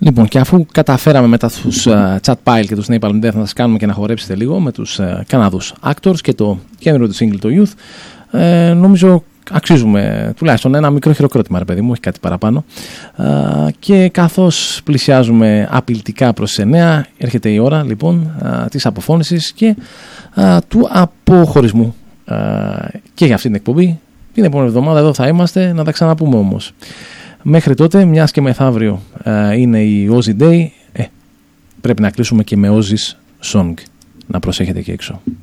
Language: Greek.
Λοιπόν, και αφού καταφέραμε μετά τους Chat Pile και τους Napalm Death να σας κάνουμε και να χορέψετε λίγο με τους Καναδούς Actors και το καινούριο του single το Youth, νομίζω αξίζουμε τουλάχιστον ένα μικρό χειροκρότημα, ρε παιδί μου, όχι κάτι παραπάνω. Και καθώς πλησιάζουμε απειλητικά προς 9, έρχεται η ώρα λοιπόν της αποφώνησης και του αποχωρισμού και για αυτή την εκπομπή. Την επόμενη εβδομάδα εδώ θα είμαστε, να τα ξαναπούμε όμως. Μέχρι τότε, μιας και μεθαύριο είναι η Aussie Day, πρέπει να κλείσουμε και με Aussie's Song. Να προσέχετε και έξω.